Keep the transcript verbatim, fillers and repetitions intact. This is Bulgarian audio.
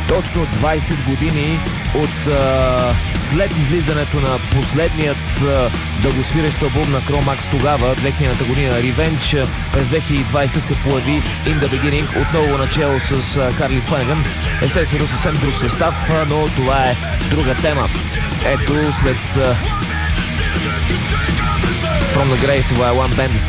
Точно двайсет години от а, след излизането на последният а, дългосвирещ албум на Cro-Max тогава, две хилядната година, Revenge, през две хиляди и двайсета се появи In The Beginning, отново начало с а, Карли Фланеган. Естествено съвсем друг състав, а, но това е друга тема. Ето след а, From The Grave, това е One Band